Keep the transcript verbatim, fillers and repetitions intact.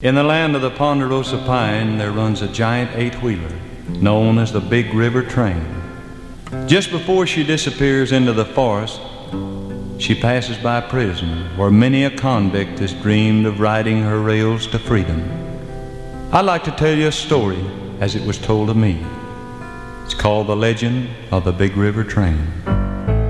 In the land of the Ponderosa Pine, there runs a giant eight-wheeler known as the Big River Train. Just before she disappears into the forest, she passes by a prison where many a convict has dreamed of riding her rails to freedom. I'd like to tell you a story as it was told to me. It's called The Legend of the Big River Train.